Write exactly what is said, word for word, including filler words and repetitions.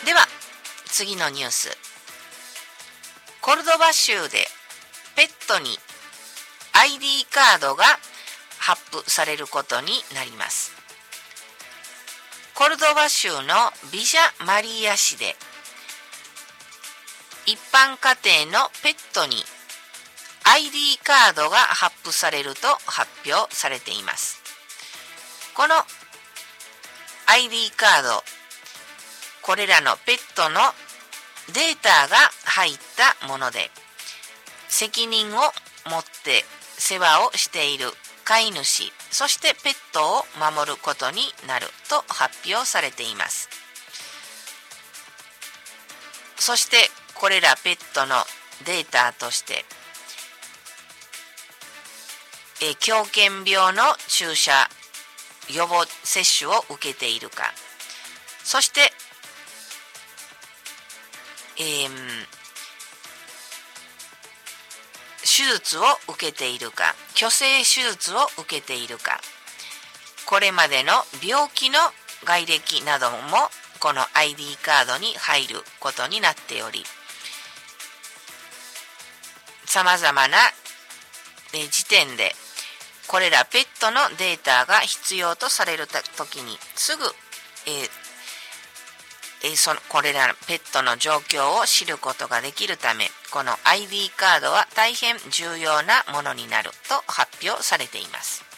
では次のニュース。コルドバ州でペットに アイディー カードが発布されることになります。コルドバ州のビジャマリア市で一般家庭のペットに アイディー カードが発布されると発表されています。この アイディー カード、これらのペットのデータが入ったもので、責任を持って世話をしている飼い主、そしてペットを守ることになると発表されています。そしてこれらペットのデータとして、え狂犬病の注射予防接種を受けているか、そして、えー、手術を受けているか、去勢手術を受けているか、これまでの病気の外歴などもこの アイディー カードに入ることになっており、さまざまな時点でこれらペットのデータが必要とされるときにすぐ、えーえー、そのこれらペットの状況を知ることができるため、この アイディー カードは大変重要なものになると発表されています。